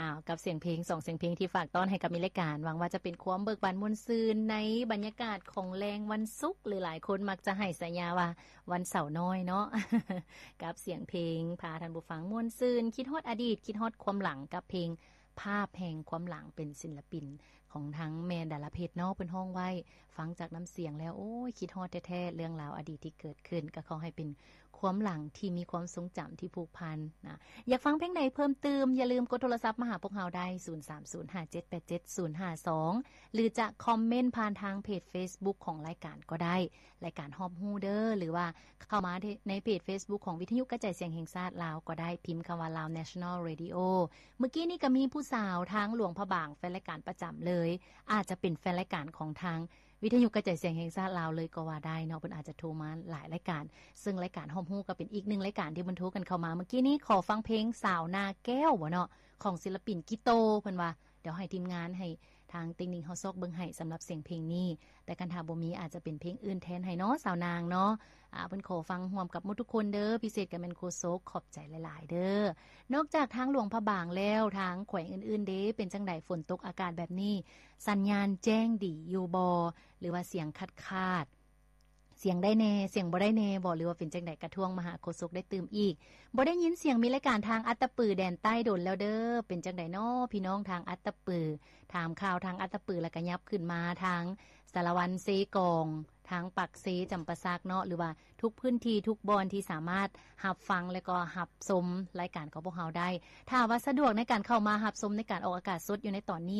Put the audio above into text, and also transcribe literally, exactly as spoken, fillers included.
อ้าวกับเสียงเพลงสองเสียงเพลงที่ฝากต้อนให้กับมิรายการหวังว่าจะเป็นความเบิกบานม่วนซื่นในบรรยากาศของแรงวันศุกร์หรือหลายคนมักจะให้สัญญาว่าวันเสาร์น้อยเนาะ กับเสียงเพลงพาท่านผู้ฟังม่วนซื่นคิดฮอดอดีตคิดฮอดความหลังกับเพลงภาพแห่งความหลังเป็นศิลปินของทั้งแม่ดาราเพชรเนาะเพิ่นฮ้องไว้ฟังจากน้ำเสียงแล้วโอ้ยคิดฮอดแท้ๆเรื่องราวอดีตที่เกิดขึ้นก็ขอให้เป็นความหลังที่มีความทรงจำที่ผูกพันนะอยากฟังเพลงไหนเพิ่มเติมอย่าลืมกดโทรศัพท์มาหาพวกเราได้ศูนย์ สาม ศูนย์ ห้า เจ็ด แปด เจ็ด ศูนย์ ห้า สองหรือจะคอมเมนต์ผ่านทางเพจ Facebook ของรายการก็ได้รายการฮอบฮูเดอร์หรือว่าเข้ามาในเพจ Facebook ของวิทยุกระจายเสียงแห่งชาติลาวก็ได้พิมพ์คำว่า Lao National Radio เมื่อกี้นี่ก็มีผู้สาวทางหลวงพระบางแฟนรายการประจำเลยอาจจะเป็นแฟนรายการของทางวิทยุกระจายเสียงแห่งชาติลาวเลยก็ว่าได้เนาะเพิ่นอาจจะโทรมาหลายรายการซึ่งรายการฮอมฮู้ก็เป็นอีกหนึ่งรายการที่เพิ่นโทรกันเข้ามาเมื่อกี้นี้ขอฟังเพลงสาวนาแก้วบ่เนาะของศิลปินกิโตเพิ่นว่าเดี๋ยวให้ทีมงานให้ทางติ๊งนิงเฮาซอกเบิ่งให้สำหรับเสียงเพลงนี้แต่กันถ้าบ่มีอาจจะเป็นเพลงอื่นแทนให้เนาะสาวนางเนาะอ่าเพิ่นขอฟังร่วมกับหมดทุกคนเด้อพิเศษก็แม่นโคโซกขอบใจหลายๆเด้อนอกจากทางหลวงพระบางแล้วทางแขวงอื่นๆเด้เป็นจังได๋ฝนตกอากาศแบบนี้สัญญาณแจ้งดีอยู่บ่หรือว่าเสียงคัดๆเสียงได้แน่เสียงบ่ได้แน่บ่หรือว่าเป็นจังได๋กระท่วงมหาโคโซกได้ตื่มอีกบ่ได้ยินเสียงมีรายการทางอัตตปือแดนใต้ดนแล้วเด้อเป็นจังได๋น้อพี่น้องทางอัตตปือถามข่าวทางอัตตปือแล้วก็ยับขึ้นมาทางสารวันเซกองทางปักเซจำปาสักเนาะหรือว่าทุกพื้นที่ทุกบอนที่สามารถรับฟังแล้วก็รับชมรายการของพวกเราได้ถ้าว่าสะดวกในการเข้ามารับชมในการออกอากาศสดอยู่ในตอนนี้